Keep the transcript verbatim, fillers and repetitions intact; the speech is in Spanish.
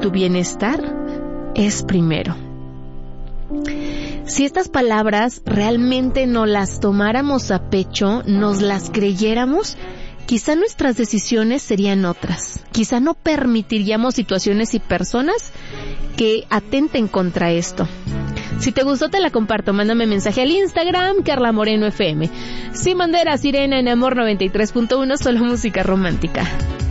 tu bienestar es primero. Si estas palabras realmente no las tomáramos a pecho, nos las creyéramos, quizá nuestras decisiones serían otras. Quizá no permitiríamos situaciones y personas que atenten contra esto. Si te gustó, te la comparto. Mándame mensaje al Instagram, Carla Moreno F M. Sin Bandera, Sirena en Amor noventa y tres punto uno, solo música romántica.